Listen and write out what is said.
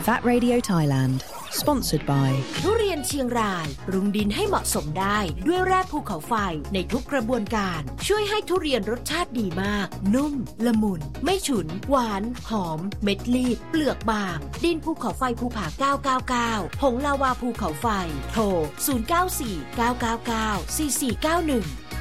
VAT Radio Thailand Sponsored by ทุเรียนเชียงรายปรุงดินให้เหมาะสมได้ด้วยแร่ภูเขาไฟในทุกกระบวนการช่วยให้ทุเรียนรสชาติดีมากนุ่มละมุนไม่ฉุนหวานหอมเม็ดรีบเปลือกบางดินภูเขาไฟภูผา999ผงลาวาภูเขาไฟโทร0949994491